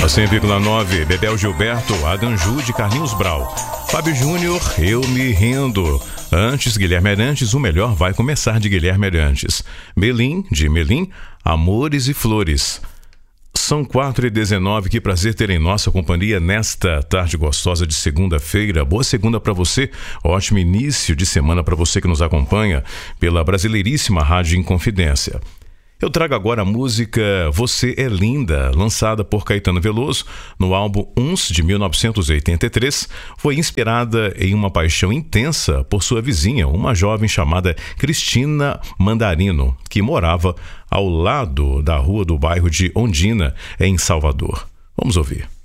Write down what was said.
100,9, Bebel Gilberto, Aganju de Carlinhos Brau. Fábio Júnior, Eu Me Rendo. Antes, Guilherme Arantes, O Melhor Vai Começar, de Guilherme Arantes. Melim, de Melim, Amores e Flores. São 4h19, que prazer ter em nossa companhia nesta tarde gostosa de segunda-feira. Boa segunda para você, ótimo início de semana para você que nos acompanha pela brasileiríssima Rádio Inconfidência. Eu trago agora a música Você é Linda, lançada por Caetano Veloso no álbum Uns, de 1983. Foi inspirada em uma paixão intensa por sua vizinha, uma jovem chamada Cristina Mandarino, que morava ao lado da rua do bairro de Ondina, em Salvador. Vamos ouvir.